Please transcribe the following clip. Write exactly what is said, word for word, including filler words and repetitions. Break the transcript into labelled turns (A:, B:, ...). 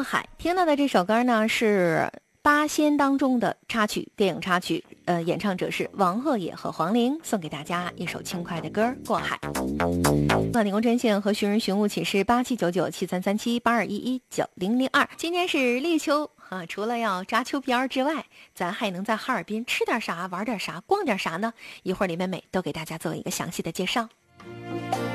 A: 海》。听到的这首歌呢是八仙当中的插曲，电影插曲，呃，演唱者是王鹤野和黄龄，送给大家一首轻快的歌《过海》。万里公专线和寻人寻物，请示八七九九七三三七八二一一九零零二。今天是立秋啊，除了要扎秋膘之外，咱还能在哈尔滨吃点啥、玩点啥、逛点啥呢？一会儿李美美都给大家做一个详细的介绍。